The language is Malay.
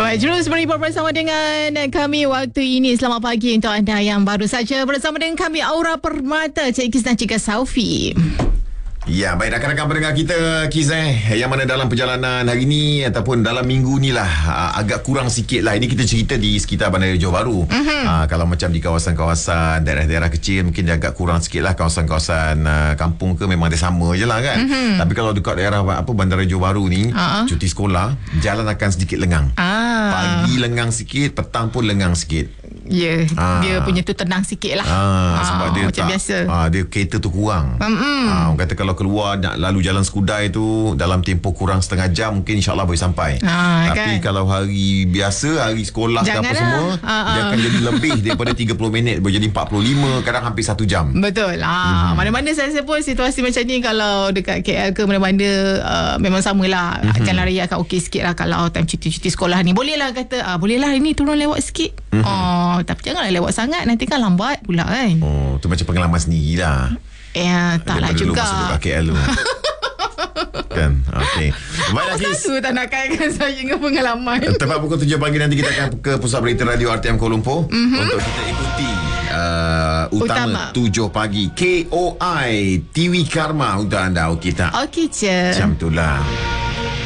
Alright, terus bersama dengan kami waktu ini. Selamat pagi untuk anda yang baru saja bersama dengan kami, Aura Permata, Cik Kiz dan Cik Saufi. Ya, baik rakan-rakan pendengar kita, Kiz, yang mana dalam perjalanan hari ni ataupun dalam minggu ni lah, agak kurang sikit lah. Ini kita cerita di sekitar Bandaraya Johor Bahru. Kalau macam di kawasan-kawasan daerah-daerah kecil, mungkin dia agak kurang sikit lah. Kawasan-kawasan kampung ke memang dia sama je lah kan. Tapi kalau dekat daerah Bandaraya Johor Bahru ni, cuti sekolah, jalan akan sedikit lengang. Pagi lengang sikit, petang pun lengang sikit. Ya, dia punya tu tenang sikit lah. Sebab dia macam tak, biasa. Dia kereta tu kurang. Orang kata kalau keluar nak lalu jalan Skudai tu dalam tempoh kurang setengah jam, mungkin insyaAllah boleh sampai. Tapi kan, kalau hari biasa, hari sekolah ke apa semua, dia akan jadi lebih daripada 30 minit, boleh jadi 45, kadang hampir 1 jam. Betul. Mana-mana saya rasa pun situasi macam ni, kalau dekat KL ke mana-mana, memang samalah. Jalan raya akan okey sikit lah. Kalau time cuti-cuti sekolah ni, boleh lah kata, boleh lah ini turun lewat sikit. Tapi janganlah lewat sangat, nanti kan lambat pula kan. Tu macam pengalaman sendiri lah. Taklah juga. Masa duduk KL tu. Kan. Okey. Baiklah, Kiz. Satu tak nak kaitkan saya dengan pengalaman. Tepat pukul 7 pagi nanti kita akan ke Pusat Berita Radio RTM Kuala Lumpur untuk kita ikuti utama 7 pagi KOI TV Karma untuk anda. Okey tak? Okey je. Macam itulah.